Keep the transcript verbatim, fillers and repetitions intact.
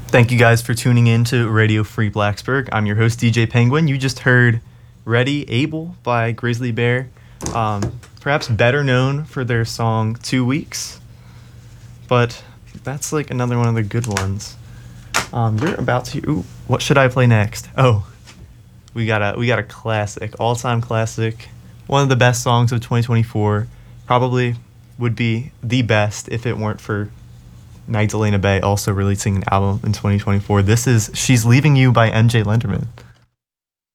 Thank you guys for tuning in to Radio Free Blacksburg. I'm your host, D J Penguin. You just heard Ready Able by Grizzly Bear, um, perhaps better known for their song Two Weeks, but that's like another one of the good ones. Um, you're about to, ooh, what should I play next? Oh, we got a, we got a classic, all-time classic, one of the best songs of twenty twenty-four, probably would be the best if it weren't for Magdalena Bay also releasing an album in twenty twenty-four. This is She's Leaving You by M J Lenderman.